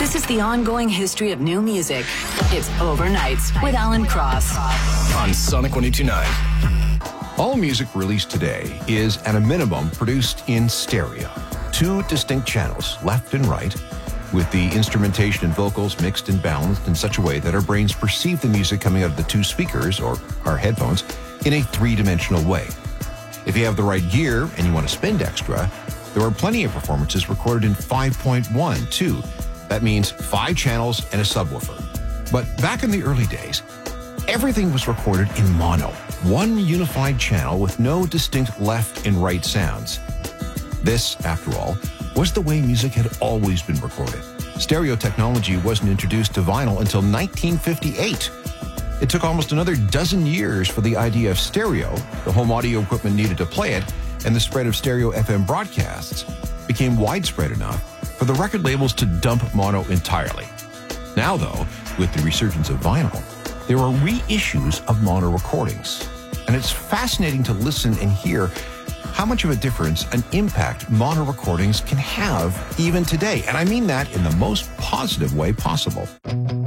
This is the ongoing history of new music. It's Overnights with Alan Cross on Sonic 102.9. All music released today is, at a minimum, produced in stereo. Two distinct channels, left and right, with the instrumentation and vocals mixed and balanced in such a way that our brains perceive the music coming out of the two speakers, or our headphones, in a three-dimensional way. If you have the right gear and you want to spend extra, there are plenty of performances recorded in 5.1, too. That means 5 channels and a subwoofer. But back in the early days, everything was recorded in mono, one unified channel with no distinct left and right sounds. This, after all, was the way music had always been recorded. Stereo technology wasn't introduced to vinyl until 1958. It took almost another dozen years for the idea of stereo, the home audio equipment needed to play it, and the spread of stereo FM broadcasts became widespread enough for the record labels to dump mono entirely. Now, though, with the resurgence of vinyl, there are reissues of mono recordings. And it's fascinating to listen and hear how much of a difference, an impact mono recordings can have even today. And I mean that in the most positive way possible.